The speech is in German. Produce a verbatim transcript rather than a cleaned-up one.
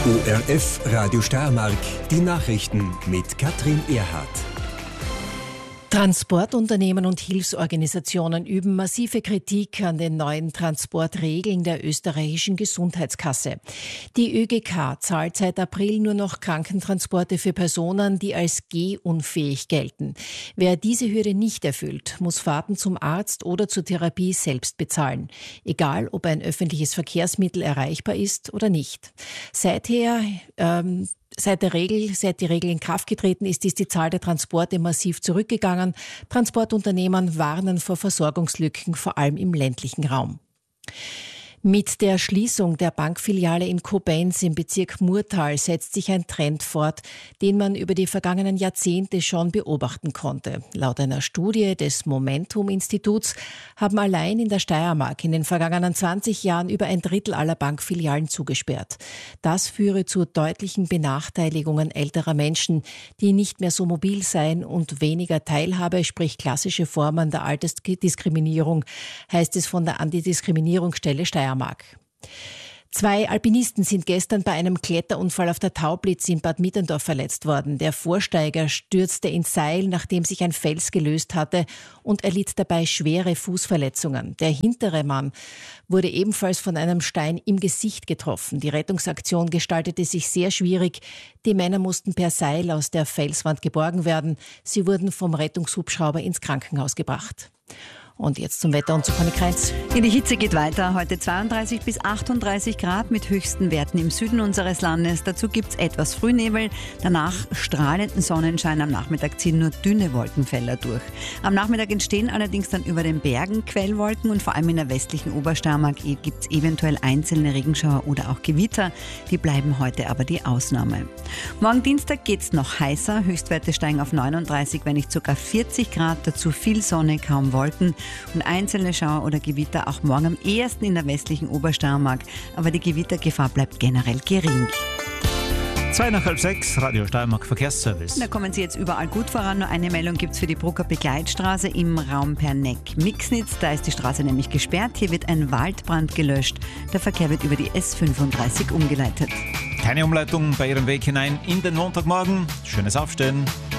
O R F Radio Steiermark, die Nachrichten mit Katrin Erhardt. Transportunternehmen und Hilfsorganisationen üben massive Kritik an den neuen Transportregeln der österreichischen Gesundheitskasse. Die Ö G K zahlt seit April nur noch Krankentransporte für Personen, die als gehunfähig gelten. Wer diese Hürde nicht erfüllt, muss Fahrten zum Arzt oder zur Therapie selbst bezahlen, egal ob ein öffentliches Verkehrsmittel erreichbar ist oder nicht. Seither ähm, Seit, der Regel, seit die Regel in Kraft getreten ist, ist die Zahl der Transporte massiv zurückgegangen. Transportunternehmen warnen vor Versorgungslücken, vor allem im ländlichen Raum. Mit der Schließung der Bankfiliale in Koblenz im Bezirk Murtal setzt sich ein Trend fort, den man über die vergangenen Jahrzehnte schon beobachten konnte. Laut einer Studie des Momentum-Instituts haben allein in der Steiermark in den vergangenen zwanzig Jahren über ein Drittel aller Bankfilialen zugesperrt. Das führe zu deutlichen Benachteiligungen älterer Menschen, die nicht mehr so mobil seien und weniger Teilhabe, sprich klassische Formen der Altersdiskriminierung, heißt es von der Antidiskriminierungsstelle Steiermark. Zwei Alpinisten sind gestern bei einem Kletterunfall auf der Taublitz in Bad Mitterndorf verletzt worden. Der Vorsteiger stürzte ins Seil, nachdem sich ein Fels gelöst hatte, und erlitt dabei schwere Fußverletzungen. Der hintere Mann wurde ebenfalls von einem Stein im Gesicht getroffen. Die Rettungsaktion gestaltete sich sehr schwierig. Die Männer mussten per Seil aus der Felswand geborgen werden. Sie wurden vom Rettungshubschrauber ins Krankenhaus gebracht. Und jetzt zum Wetter und zu Conny Kreinz. Die Hitze geht weiter. Heute zweiunddreißig bis achtunddreißig Grad mit höchsten Werten im Süden unseres Landes. Dazu gibt es etwas Frühnebel. Danach strahlenden Sonnenschein. Am Nachmittag ziehen nur dünne Wolkenfelder durch. Am Nachmittag entstehen allerdings dann über den Bergen Quellwolken und vor allem in der westlichen Obersteiermark gibt es eventuell einzelne Regenschauer oder auch Gewitter. Die bleiben heute aber die Ausnahme. Morgen Dienstag geht es noch heißer. Höchstwerte steigen auf neununddreißig, wenn nicht sogar vierzig Grad. Dazu viel Sonne, kaum Wolken. Und einzelne Schauer oder Gewitter auch morgen am ehesten in der westlichen Obersteiermark. Aber die Gewittergefahr bleibt generell gering. Zwei nach halb sechs, Radio Steiermark Verkehrsservice. Da kommen Sie jetzt überall gut voran. Nur eine Meldung gibt es für die Brucker Begleitstraße im Raum Perneck-Mixnitz. Da ist die Straße nämlich gesperrt. Hier wird ein Waldbrand gelöscht. Der Verkehr wird über die S fünfunddreißig umgeleitet. Keine Umleitung bei Ihrem Weg hinein in den Montagmorgen. Schönes Aufstehen.